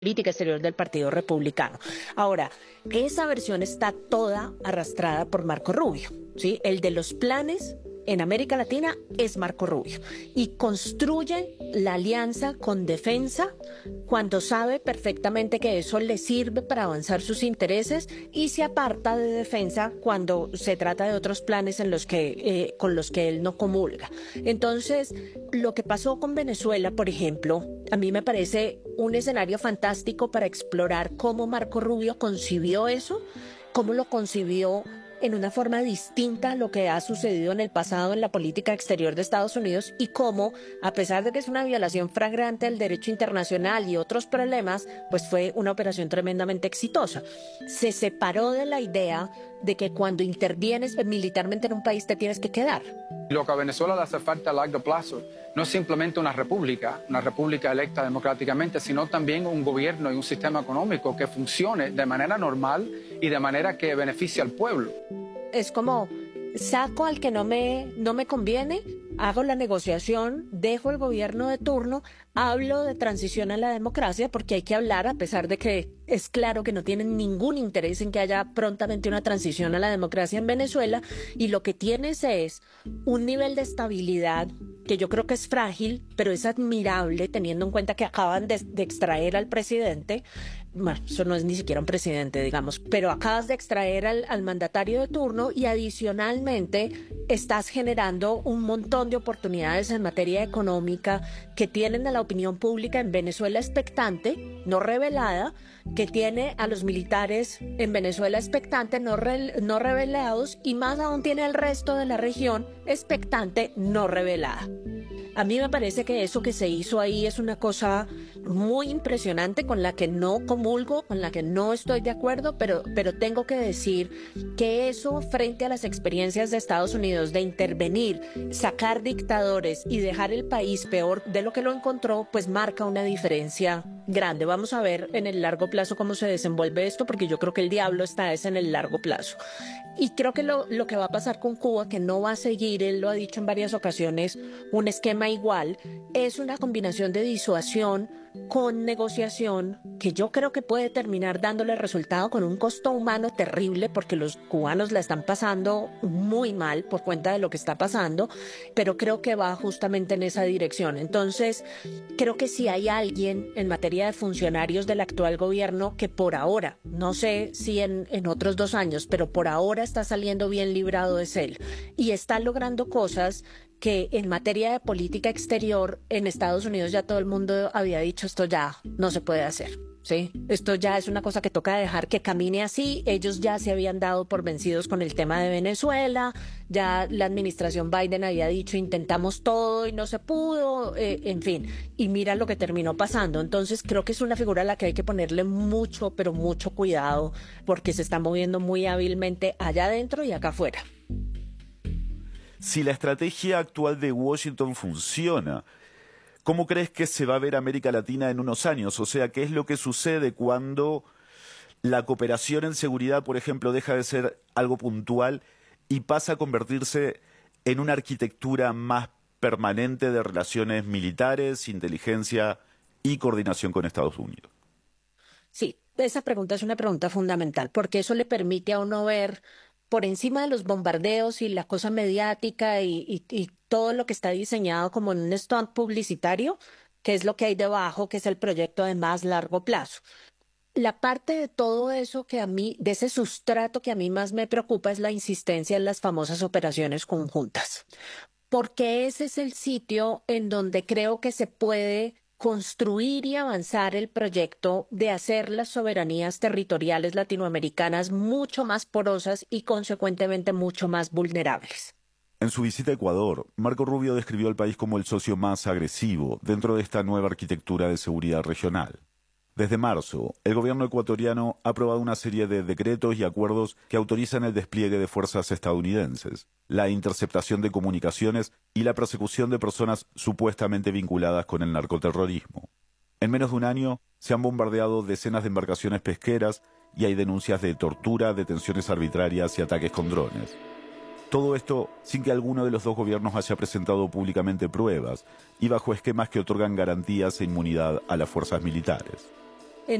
política exterior del Partido Republicano. Ahora, esa versión está toda arrastrada por Marco Rubio, ¿sí? El de los planes en América Latina es Marco Rubio y construye la alianza con defensa cuando sabe perfectamente que eso le sirve para avanzar sus intereses y se aparta de defensa cuando se trata de otros planes en los que, con los que él no comulga. Entonces, lo que pasó con Venezuela, por ejemplo, a mí me parece un escenario fantástico para explorar cómo Marco Rubio concibió eso, cómo lo concibió en una forma distinta a lo que ha sucedido en el pasado en la política exterior de Estados Unidos y cómo, a pesar de que es una violación flagrante del derecho internacional y otros problemas, pues fue una operación tremendamente exitosa. Se separó de la idea de que cuando intervienes militarmente en un país te tienes que quedar. Lo que a Venezuela le hace falta a largo plazo no es simplemente una república electa democráticamente, sino también un gobierno y un sistema económico que funcione de manera normal y de manera que beneficie al pueblo. Es como, saco al que no me conviene, hago la negociación, dejo el gobierno de turno, hablo de transición a la democracia, porque hay que hablar, a pesar de que es claro que no tienen ningún interés en que haya prontamente una transición a la democracia en Venezuela, y lo que tienes es un nivel de estabilidad que yo creo que es frágil, pero es admirable teniendo en cuenta que acaban de extraer al presidente. Bueno, eso no es ni siquiera un presidente, digamos, pero acabas de extraer al mandatario de turno y adicionalmente estás generando un montón de oportunidades en materia económica que tienen a la opinión pública en Venezuela expectante, no revelada, que tiene a los militares en Venezuela expectante, no revelados, y más aún tiene al resto de la región expectante, no revelada. A mí me parece que eso que se hizo ahí es una cosa muy impresionante con la que no comulgo, con la que no estoy de acuerdo, pero tengo que decir que eso frente a las experiencias de Estados Unidos de intervenir, sacar dictadores y dejar el país peor de lo que lo encontró, pues marca una diferencia grande. Vamos a ver en el largo plazo cómo se desenvuelve esto, porque yo creo que el diablo está en el largo plazo. Y creo que lo que va a pasar con Cuba, que no va a seguir, él lo ha dicho en varias ocasiones, un esquema igual, es una combinación de disuasión con negociación que yo creo que puede terminar dándole resultado con un costo humano terrible, porque los cubanos la están pasando muy mal por cuenta de lo que está pasando, pero creo que va justamente en esa dirección. Entonces, creo que si hay alguien en materia de funcionarios del actual gobierno que por ahora, no sé si en otros 2 años, pero por ahora está saliendo bien librado, es él, y está logrando cosas que en materia de política exterior en Estados Unidos ya todo el mundo había dicho, esto ya no se puede hacer, ¿sí? Esto ya es una cosa que toca dejar que camine así. Ellos ya se habían dado por vencidos con el tema de Venezuela, ya la administración Biden había dicho intentamos todo y no se pudo, en fin, y mira lo que terminó pasando. Entonces creo que es una figura a la que hay que ponerle mucho, pero mucho cuidado, porque se está moviendo muy hábilmente allá adentro y acá afuera. Si la estrategia actual de Washington funciona, ¿cómo crees que se va a ver América Latina en unos años? O sea, ¿qué es lo que sucede cuando la cooperación en seguridad, por ejemplo, deja de ser algo puntual y pasa a convertirse en una arquitectura más permanente de relaciones militares, inteligencia y coordinación con Estados Unidos? Sí, esa pregunta es una pregunta fundamental, porque eso le permite a uno ver por encima de los bombardeos y la cosa mediática y todo lo que está diseñado como en un stunt publicitario, que es lo que hay debajo, que es el proyecto de más largo plazo. La parte de todo eso que a mí, de ese sustrato que a mí más me preocupa, es la insistencia en las famosas operaciones conjuntas, porque ese es el sitio en donde creo que se puede construir y avanzar el proyecto de hacer las soberanías territoriales latinoamericanas mucho más porosas y consecuentemente mucho más vulnerables. En su visita a Ecuador, Marco Rubio describió al país como el socio más agresivo dentro de esta nueva arquitectura de seguridad regional. Desde marzo, el gobierno ecuatoriano ha aprobado una serie de decretos y acuerdos que autorizan el despliegue de fuerzas estadounidenses, la interceptación de comunicaciones y la persecución de personas supuestamente vinculadas con el narcoterrorismo. En menos de un año, se han bombardeado decenas de embarcaciones pesqueras y hay denuncias de tortura, detenciones arbitrarias y ataques con drones. Todo esto sin que alguno de los dos gobiernos haya presentado públicamente pruebas y bajo esquemas que otorgan garantías e inmunidad a las fuerzas militares.